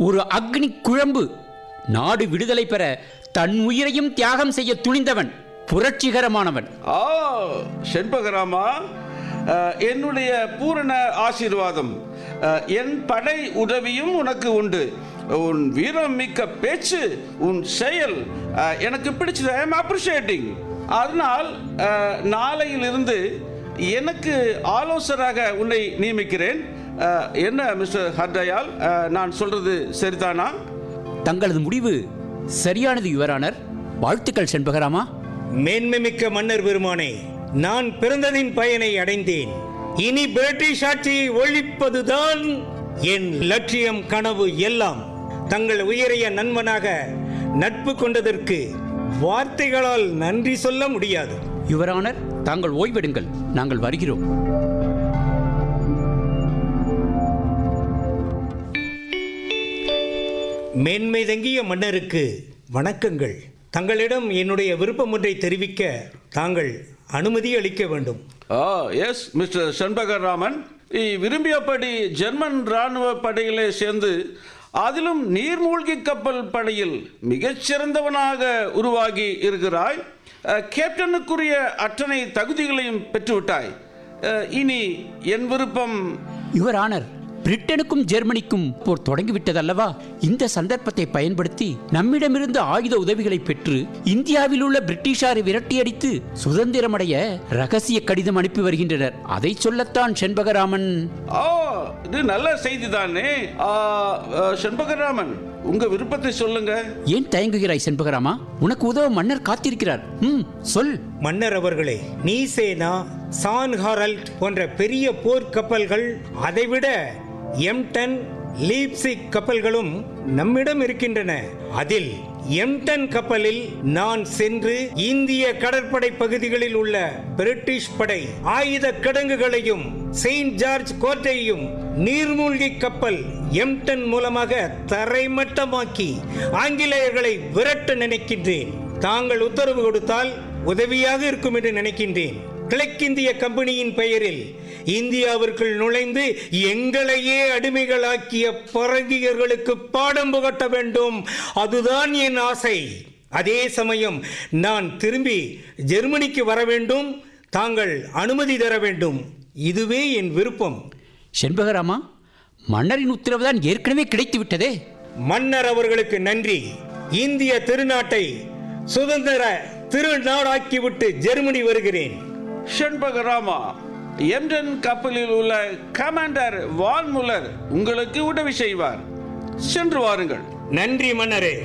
ஒரு அக்னி குழம்பு. நாடு விடுதலை பெற தன் உயிரையும் தியாகம் செய்ய துணிந்தவன், புரட்சிகரமானவன். செண்பகராமா, என்னுடைய பூரண ஆசீர்வாதம், என் படை உதவியும் உனக்கு உண்டு. உன் வீரம் மிக்க பேச்சு, உன் செயல் எனக்கு பிடிச்சது. I am appreciating. அதனால் நாளையிலிருந்து எனக்கு ஆலோசகராக உன்னை நியமிக்கிறேன். என்ன மிஸ்டர் ஹர்தயால், நான் சொல்றது சரிதானா? தங்களது முடிவு சரியானது யுவரானர். வாழ்த்துக்கள் செண்பகராமா. மேன்மைமிக்க மன்னர் பெருமானே, நான் பிறந்ததின் பயனை அடைந்தேன். இனி பிரிட்டிஷ் ஆட்சியை ஒழிப்பதுதான் என் லட்சியம், கனவு எல்லாம். தங்கள் உயரிய நண்பனாக நட்பு கொண்டதற்கு வார்த்தைகளால் நன்றி சொல்ல முடியாது. யுவரானர், தாங்கள் ஓய்வெடுங்கள், நாங்கள் வருகிறோம். மேன்மை தங்கிய மன்னருக்கு வணக்கங்கள். தங்களிடம் என்னுடைய விருப்பம் ஒன்றை தெரிவிக்க தாங்கள் அனுமதி அளிக்க வேண்டும். எஸ் மிஸ்டர் செண்பகராமன், விரும்பியபடி ஜெர்மன் இராணுவ படையிலே சேர்ந்து, அதிலும் நீர்மூழ்கி கப்பல் படையில் மிகச்சிறந்தவனாக உருவாகி இருக்கிறாய். கேப்டனுக்குரிய அத்தனை தகுதிகளையும் பெற்றுவிட்டாய். இனி என் விருப்பம். யுவரானர், பிரிட்டனுக்கும் ஜெர்மனிக்கும் போர் தொடங்கிவிட்டதல்லவா? இந்த சந்தர்ப்பத்தை பயன்படுத்தி நம்மிடமிருந்து ஆயுத உதவிகளை பெற்று இந்தியாவில் உள்ள பிரிட்டிஷாரை விரட்டியடித்து சுதந்திரமடைய ரகசிய கடிதம் அனுப்பி வருகின்றனர். அதை சொல்லத்தான் செண்பகராமன். இது நல்ல செய்தி தானே. செண்பகராமன், உங்க விருப்பத்தை சொல்லுங்க. ஏன் தயங்குகிறாய் செண்பகராமா? உனக்கு உதவ மன்னர் காத்திருக்கிறார். சொல். மன்னர் அவர்களே, நீசேனா, சான் ஹாரல்ட் போன்ற பெரிய போர் கப்பல்கள், அதைவிட எம்டன், லீப்சிக் கப்பல்களும் நம்மிடம் இருக்கின்றன. அதில் எம்டன் கப்பலில் நான் சென்று இந்திய கடற்படை பகுதிகளில் உள்ள பிரிட்டிஷ் படை ஆயுத கிடங்குகளையும் செயின்ட் ஜார்ஜ் கோட்டையையும் நீர்மூழ்கி கப்பல் எம்டன் மூலமாக தரைமட்டமாக்கி ஆங்கிலேயர்களை விரட்ட நினைக்கின்றேன். தாங்கள் உத்தரவு கொடுத்தால் உதவியாக இருக்கும் என்று நினைக்கின்றேன். கிழக்கிந்திய கம்பெனியின் பெயரில் இந்தியாவிற்குள் நுழைந்து எங்களையே அடிமைகளாக்கிய பரங்கியர்களுக்கு பாடம் புகட்ட வேண்டும். அதுதான் என் ஆசை. அதே சமயம் நான் திரும்பி ஜெர்மனிக்கு வர வேண்டும். தாங்கள் அனுமதி தர வேண்டும். இதுவே என் விருப்பம். செண்பகராமா, மன்னரின் உத்தரவுதான் ஏற்கனவே கிடைத்து விட்டதே. மன்னர் அவர்களுக்கு நன்றி. இந்திய திருநாட்டை சுதந்திர திருநாடாக்கிவிட்டு ஜெர்மனி வருகிறேன். செண்பகராமா, எம்டன் கப்பலில் உள்ள கமாண்டர் வான் முல்லர் உங்களுக்கு உதவி செய்வார். சென்று வாருங்கள். நன்றி மன்னரே.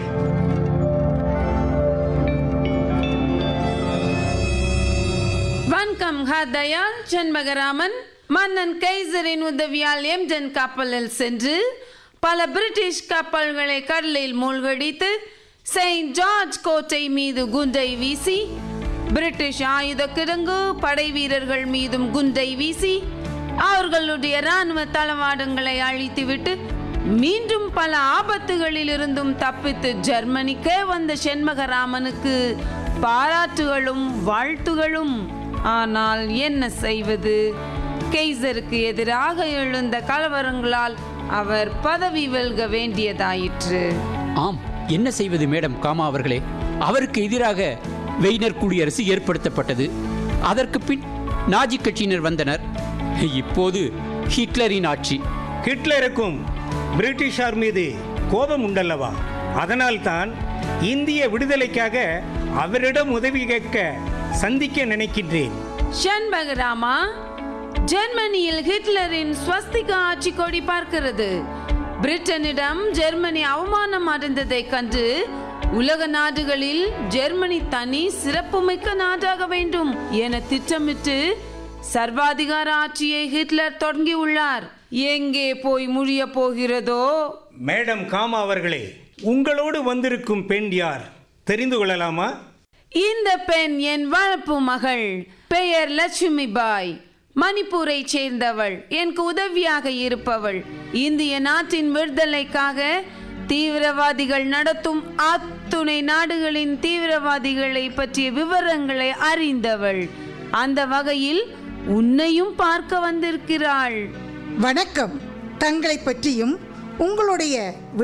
வணக்கம் ஹர்தயால், செண்பகராமன். மன்னன் கைசரின் உதவியால் எம்டன் கப்பலில் சென்று பல பிரிட்டிஷ் கப்பல்களை கடலில் மூழ்கடித்து செயின்ட் ஜார்ஜ் கோட்டை மீது குண்டை வீசி, பிரிட்டிஷ் ஆயுத கிடங்கு படை வீரர்கள் மீதும் குண்டை வீசி அவர்களுடைய இராணுவ தளவாடங்களை அழித்துவிட்டு மீண்டும் பல ஆபத்துகளில் இருந்தும் தப்பித்து ஜெர்மனிக்கே வந்த செண்பகராமனுக்கு பாராட்டுகளும் வாழ்த்துகளும். ஆனால் என்ன செய்வது? கெய்சருக்கு எதிராக எழுந்த கலவரங்களால் அவர் பதவி வெல்க வேண்டியதாயிற்று. ஆம், என்ன செய்வது மேடம் காமா அவர்களே? அவருக்கு எதிராக வெய்னர் குடியரசு ஏற்படுத்தப்பட்டது. அதற்கு பின் நாஜி கட்சியினர் வந்தனர். இப்போது ஹிட்லரின் ஆட்சி. ஹிட்லருக்கும் பிரிட்டிஷார் மீது கோபம் உண்டல்லவா? அதனால் தான் இந்திய விடுதலைக்காக அவரிடம் உதவி கேட்க சந்திக்க நினைக்கின்றேன். செண்பகராமா, ஜெர்மனியில் ஹிட்லரின் ஸ்வஸ்திக ஆட்சி கொடி பார்க்கிறது. பிரிட்டனிடம் ஜெர்மனி அவமானம் அடைந்ததை கண்டு உலக நாடுகளில் ஜெர்மனி தனி சிறப்புமிக்க நாடாக வேண்டும் என திட்டமிட்டு சர்வாதிகார ஆட்சியை ஹிட்லர் தொடங்கியுள்ளார். எங்கே போய் முடிய போகிறதோ? மேடம் காமா அவர்களே, உங்களோடு வந்திருக்கும் பெண் யார் தெரிந்து கொள்ளலாமா? இந்த பெண் என் வளர்ப்பு மகள். பெயர் லட்சுமி பாய். மணிப்பூரை சேர்ந்தவள். எனக்கு உதவியாக இருப்பவள். இந்திய நாட்டின் விடுதலைக்காக தீவிரவாதிகள் நடத்தும் அத்துணை நாடுகளின் தீவிரவாதிகளை பற்றிய விவரங்களை அறிந்தவள். அந்த வகையில் உன்னையும் பார்க்க வந்திருக்கிறாள். வணக்கம். தங்களை பற்றியும் உங்களுடைய